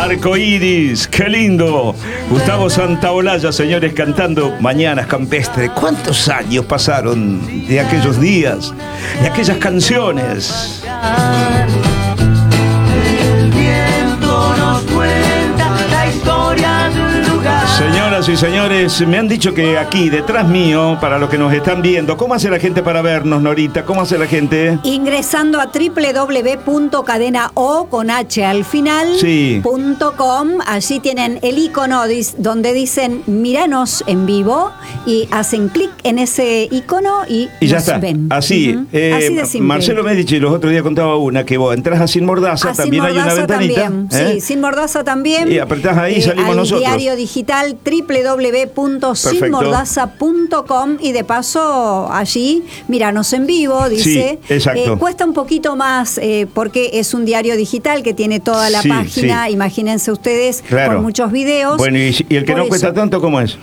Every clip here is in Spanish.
Arcoíris, qué lindo. Gustavo Santaolalla, señores, cantando Mañanas Campestre. ¿Cuántos años pasaron de aquellos días, de aquellas canciones? El viento nos cuenta la historia de un lugar. Señoras y señores, me han dicho que aquí, detrás mío, para los que nos están viendo, ¿cómo hace la gente para vernos, Norita? ¿Cómo hace la gente? Ingresando a www.cadenao con H al final Sí. .com. Allí tienen el icono donde dicen míranos en vivo y hacen clic en ese icono y Y ya nos está, ven. así. Así de simple. Marcelo Medici los otros días contaba una, que vos entras a Sin Mordaza, también hay una ventanita. También. Sí, Sin Mordaza también. Y apretás ahí y salimos al nosotros. Diario digital www.sinmordaza.com y de paso allí míranos en vivo, dice. Sí, exacto. Cuesta un poquito más porque es un diario digital que tiene toda la Sí, página, sí. Imagínense ustedes, Claro. con muchos videos. Bueno, y el que Por no cuesta eso, tanto, ¿cómo es?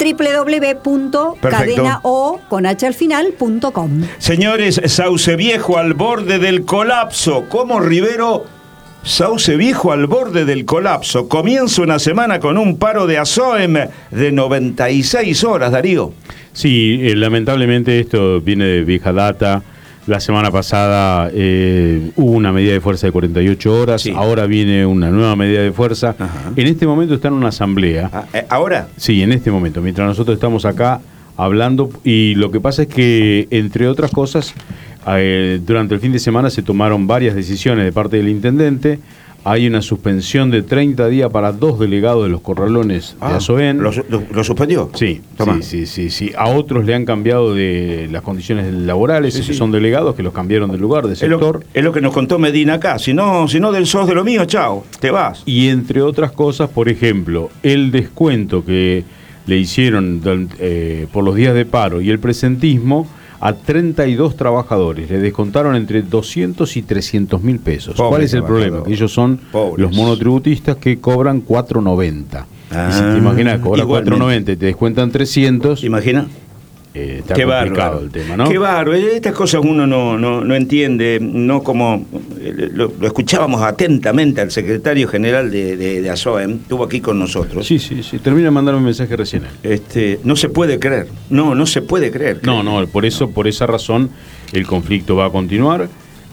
www.cadenao con H al final.com. Señores, Sauce Viejo al borde del colapso. ¿Cómo, Rivero? Sauce Viejo al borde del colapso. Comienza una semana con un paro de ASOEM de 96 horas, Darío. Sí, lamentablemente esto viene de vieja data. La semana pasada hubo una medida de fuerza de 48 horas, Sí. Ahora viene una nueva medida de fuerza. Ajá. En este momento está en una asamblea. ¿Ahora? Sí, en este momento, mientras nosotros estamos acá hablando, y lo que pasa es que, entre otras cosas, durante el fin de semana se tomaron varias decisiones de parte del intendente. Hay una suspensión de 30 días para 2 delegados de los corralones de ASOEN. ¿Lo suspendió? Sí, Toma. sí. A otros le han cambiado de las condiciones laborales, Sí, que sí. son delegados, que los cambiaron de lugar, de Es sector. lo que nos contó Medina acá. Si no del sos de lo mío, chao, te vas. Y entre otras cosas, por ejemplo, el descuento que le hicieron por los días de paro y el presentismo a 32 trabajadores. Le descontaron entre 200 y 300 mil pesos. Pobre ¿Cuál es el trabajador. problema? Que ellos son Pobres. los monotributistas que cobran 4.90. Ah, Y si te imaginas, cobra igualmente. 4.90 y te descuentan 300, ¿Imagina? está Qué complicado bárbaro el tema, ¿no? Qué bárbaro. Estas cosas uno no entiende, no como lo escuchábamos atentamente al secretario general de ASOEM, estuvo aquí con nosotros. Sí. Termina de mandar un mensaje recién. No se puede creer. No se puede creer. No, por esa razón el conflicto va a continuar.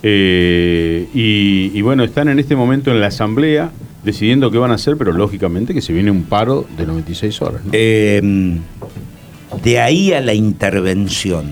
Y bueno, están en este momento en la asamblea decidiendo qué van a hacer, pero lógicamente que se viene un paro de 96 horas, ¿no? De ahí a la intervención.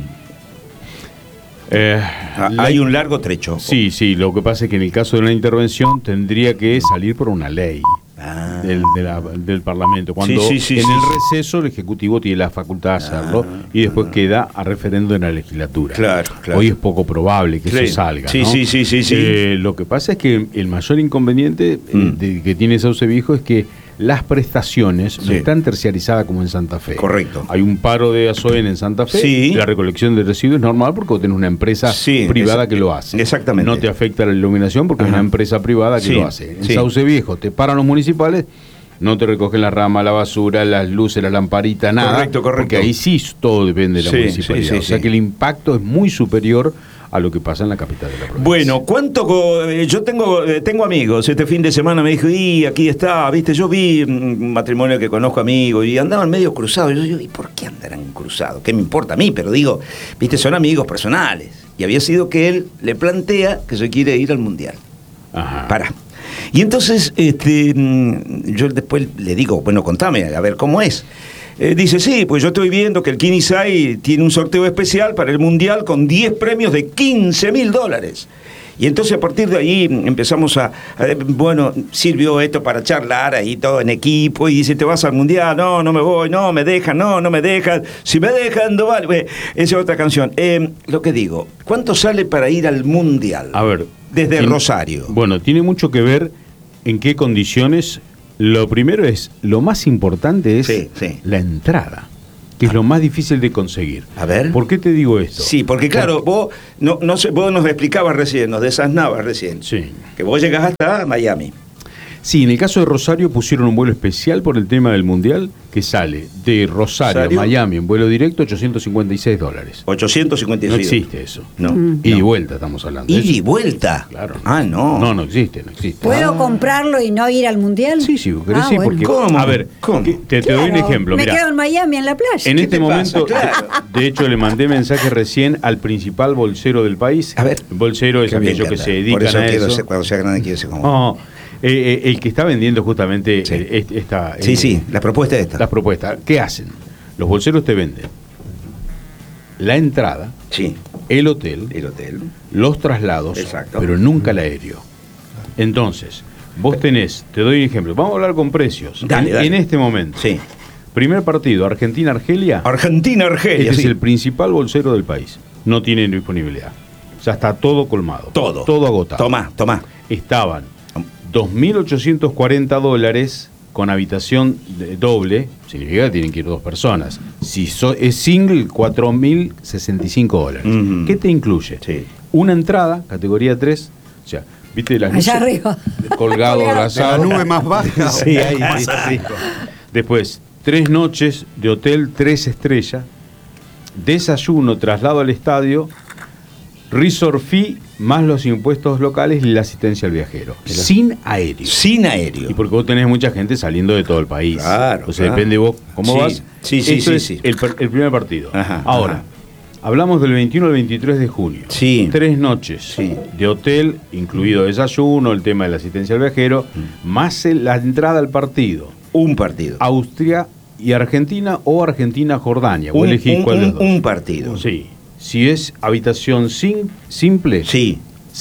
Hay un largo trecho. Sí, lo que pasa es que en el caso de una intervención tendría que salir por una ley del Parlamento. Cuando Sí, en el receso el Ejecutivo tiene la facultad de hacerlo y después queda a referendo en la legislatura. Claro. Hoy es poco probable que Sí. eso salga, Sí, ¿no? sí. Lo que pasa es que el mayor inconveniente que tiene Sauce Viejo es que las prestaciones no Sí. están terciarizadas como en Santa Fe. Correcto. Hay un paro de ASOEN en Santa Fe. Sí. La recolección de residuos es normal porque vos tenés una empresa Sí, privada que lo hace. exactamente. No te afecta la iluminación porque es Ajá. una empresa privada que Sí, lo hace. En sí. Sauce Viejo te paran los municipales, no te recogen la rama, la basura, las luces, la lamparita, nada. Correcto. Porque ahí sí todo depende de la Sí, municipalidad. sí, O sea sí. que el impacto es muy superior a lo que pasa en la capital de la provincia. Bueno, yo tengo amigos. Este fin de semana me dijo, y aquí está, viste, yo vi un matrimonio que conozco amigos y andaban medio cruzados. Yo digo, ¿y por qué andarán cruzados? ¿Qué me importa a mí? Pero digo, viste, son amigos personales. Y había sido que él le plantea que se quiere ir al Mundial. Ajá. Para. Y entonces yo después le digo, bueno, contame, a ver cómo es. Dice, sí, pues yo estoy viendo que el Kinisai tiene un sorteo especial para el Mundial con 10 premios de $15.000. Y entonces a partir de ahí empezamos bueno, sirvió esto para charlar ahí todo en equipo y dice, ¿te vas al Mundial? No me voy, no me dejan, no me dejan. Si me dejan, no vale. Esa es otra canción. Lo que digo, ¿cuánto sale para ir al Mundial? A ver. Desde Rosario. Bueno, tiene mucho que ver en qué condiciones. Lo primero lo más importante es Sí. la entrada, que es lo más difícil de conseguir. A ver. ¿Por qué te digo esto? Sí, porque claro, vos vos nos explicabas recién, nos desasnabas recién, Sí. que vos llegás hasta Miami. Sí, en el caso de Rosario pusieron un vuelo especial por el tema del Mundial que sale de Rosario a Miami en vuelo directo $856. 856. No existe eso. No. Ida y vuelta estamos hablando. ¿Ida y vuelta? Claro. Ah, no. No existe, no existe. ¿Puedo comprarlo y no ir al mundial? Sí, sí, pero sí, bueno. porque. ¿Cómo? A ver, ¿Cómo? te doy un ejemplo. Me Mirá. quedo en Miami en la playa. En ¿Qué este te momento, pasa? Claro. de hecho, le mandé mensaje recién al principal bolsero del país. A ver. Bolsero es Qué bien aquello que canta. se dedican Por eso a quiero eso. ser, cuando sea grande quiero ser como... No, el que está vendiendo justamente Sí. esta. Sí, la propuesta es esta. Las propuestas. ¿Qué hacen? Los bolseros te venden la entrada, Sí, el hotel, el hotel. los traslados, Exacto. pero nunca el aéreo. Entonces, vos tenés, te doy un ejemplo, vamos a hablar con precios. Dale, dale. En este momento, Sí. primer partido, Argentina-Argelia, Argentina-Argelia, este sí. es el principal bolsero del país. No tiene disponibilidad. Ya está todo colmado. Todo. Todo agotado. Tomá. Estaban $2.840 con habitación doble, significa que tienen que ir 2 personas. Si es single, $4.065. Ujú. ¿Qué te incluye? Sí. Una entrada, categoría 3, o sea, ¿viste las luces? Allá arriba. Colgado, Colgado. abrazado. La nube más baja. Sí, ahí, sí. Después, 3 noches de hotel 3 estrellas, desayuno, traslado al estadio, resort fee, más los impuestos locales y la asistencia al viajero. Sin aéreo. Sin aéreo. Y porque vos tenés mucha gente saliendo de todo el país. Claro, Entonces claro. depende vos cómo Sí, vas. sí, Esto es sí. el primer partido. Ajá, Ahora, ajá. hablamos del 21 al 23 de junio. Sí. 3 noches Sí. de hotel, incluido desayuno, el tema de la asistencia al viajero, más la entrada al partido. Un partido. Austria y Argentina o Argentina-Jordania. Vos elegís cuál de los dos. Un partido. Sí. Si es habitación simple, Sí.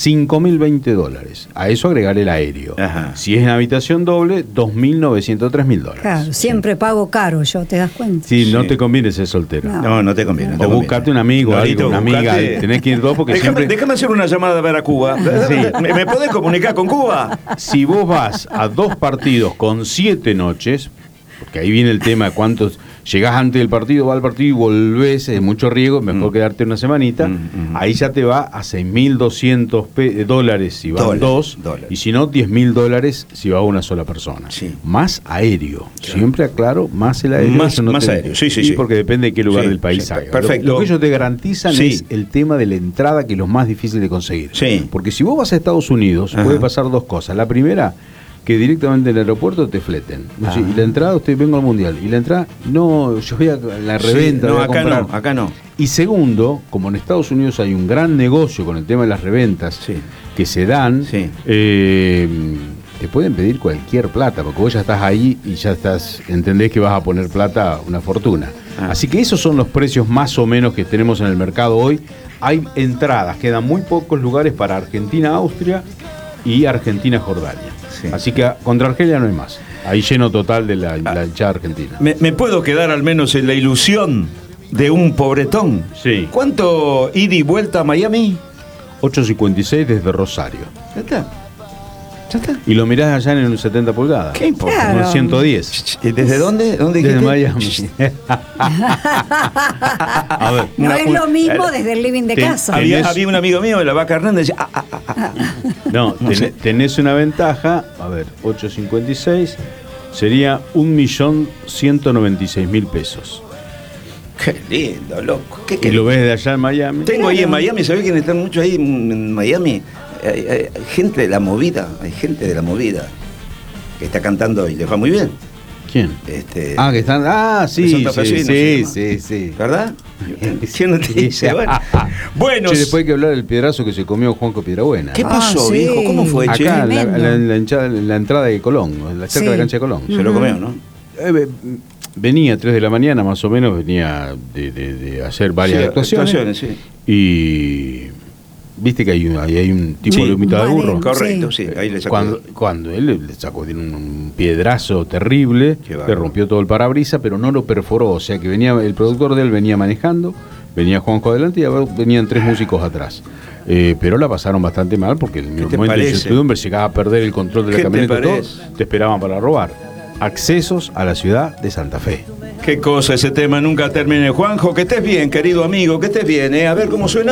$5.020. A eso agregar el aéreo. Ajá. Si es en habitación doble, $2.900, $3.000. Claro, siempre pago caro yo, ¿te das cuenta? Sí, no Sí. te conviene ser soltero. No. No te conviene. no te O conviene. buscate un amigo, Lorito, algo, una amiga. buscate- Tenés que ir dos porque déjame, siempre. déjame hacer una llamada para Cuba. Sí. ¿Me podés comunicar con Cuba? Si vos vas a 2 partidos con 7 noches, porque ahí viene el tema de cuántos. Llegás antes del partido, vas al partido y volvés, es mucho riesgo, mejor quedarte una semanita. Ahí ya te va a $6.200 si van Dólares. 2, y si no, $10.000 si va una sola persona. Sí. Más aéreo. Siempre aclaro, más el aéreo. Más- eso no más te- aéreo, sí. Porque depende de qué lugar Sí, del país sí, haga. perfecto. Lo que ellos te garantizan Sí. es el tema de la entrada, que es lo más difícil de conseguir. Sí. Porque si vos vas a Estados Unidos, Ajá. puede pasar 2 cosas. La primera, que directamente en el aeropuerto te fleten. Ah. Y la entrada, usted vengo al mundial. Y la entrada, no, yo voy a la reventa. Sí, no, voy a acá comprar. no, acá no. Y segundo, como en Estados Unidos hay un gran negocio con el tema de las reventas Sí. que se dan, Sí. te pueden pedir cualquier plata, porque vos ya estás ahí y ya entendés que vas a poner plata una fortuna. Ah. Así que esos son los precios más o menos que tenemos en el mercado hoy. Hay entradas, quedan muy pocos lugares para Argentina-Austria y Argentina-Jordania. Sí. Así que contra Argelia no hay más. Hay lleno total de la hinchada argentina. ¿Me puedo quedar al menos en la ilusión de un pobretón? Sí. ¿Cuánto ida y vuelta a Miami? 8.56 desde Rosario. Ya está. Ya está. Y lo mirás allá en un 70 pulgadas. ¿Qué importa? Claro. Con 110. ¿Desde dónde? ¿Dónde Desde dijiste? Miami. A ver. No es lo mismo eh, desde el living de te- casa. tenés- Había un amigo mío de la Vaca Hernández decía, No, sé. tenés una ventaja. A ver, 8.56 sería 1.196.000 pesos. qué lindo, loco. ¿Qué Y querés? lo ves de allá en Miami. Tengo ahí en Miami, ¿sabés quiénes están mucho ahí en Miami? Hay gente de la movida, hay gente de la movida que está cantando y les va muy bien. ¿Quién? Este, Que están. Sí, Santa Fe, sí, no se llama. sí. ¿Verdad? ¿Quién no te dice? Bueno, Che, después hay que hablar del piedrazo que se comió Juanco Piedrabuena. ¿qué ¿no? pasó, sí. viejo? ¿Cómo fue, che? Acá, en Tremendo. la entrada de Colón, cerca de la Sí. cancha de Colón. Se lo comió, ¿no? Venía a 3 de la mañana, más o menos, venía de hacer varias Sí, actuaciones. sí. Y viste que hay un tipo Sí. de mitad de burro. Correcto, sí. Ahí le sacó. Cuando él le sacó tiene un piedrazo terrible, Qué le bárbaro. rompió todo el parabrisas, pero no lo perforó. O sea que el productor de él venía manejando, venía Juanjo adelante y venían 3 músicos atrás. Pero la pasaron bastante mal porque en el te momento de parece? incertidumbre llegaba a perder el control de la ¿Qué te camioneta y todo, parece? te esperaban para robar. Accesos a la ciudad de Santa Fe. Qué cosa ese tema, nunca termine. Juanjo, que estés bien, querido amigo, que estés bien, ¿eh? A ver cómo suena.